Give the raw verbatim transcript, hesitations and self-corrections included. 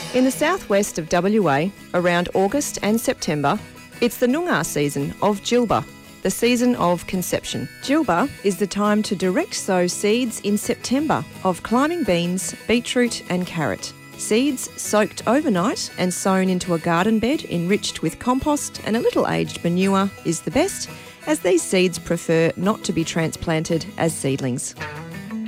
In the southwest of W A, around August and September, it's the Noongar season of Djilba, the season of conception. Djilba is the time to direct sow seeds in September of climbing beans, beetroot and carrot. Seeds soaked overnight and sown into a garden bed enriched with compost and a little aged manure is the best, as these seeds prefer not to be transplanted as seedlings.